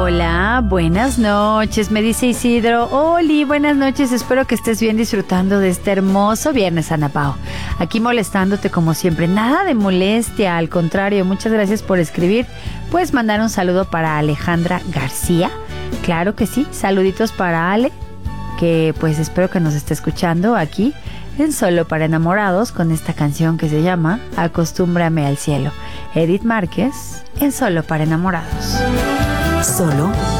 Hola, buenas noches, me dice Isidro. Oli, buenas noches, espero que estés bien disfrutando de este hermoso viernes, Ana Pao. Aquí molestándote como siempre, nada de molestia, al contrario, muchas gracias por escribir. Puedes mandar un saludo para Alejandra García. Claro que sí, saluditos para Ale, que pues espero que nos esté escuchando aquí en Solo para Enamorados con esta canción que se llama Acostúmbrame al cielo. Edith Márquez en Solo para Enamorados. Solo